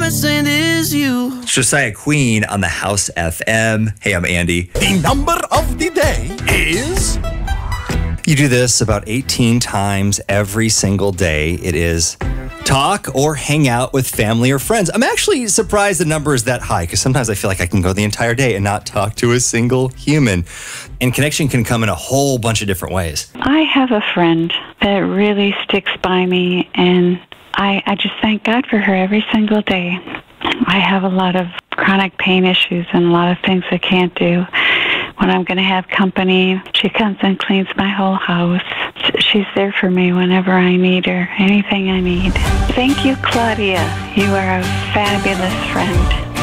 blessing is you. Josiah Queen on the House FM. Hey, I'm Andy. The number of the day is... You do this about 18 times every single day. It is talk or hang out with family or friends. I'm actually surprised the number is that high because sometimes I feel like I can go the entire day and not talk to a single human. And connection can come in a whole bunch of different ways. I have a friend that really sticks by me, and I just thank God for her every single day. I have a lot of chronic pain issues and a lot of things I can't do. When I'm going to have company, she comes and cleans my whole house. She's there for me whenever I need her, anything I need. Thank you, Claudia. You are a fabulous friend.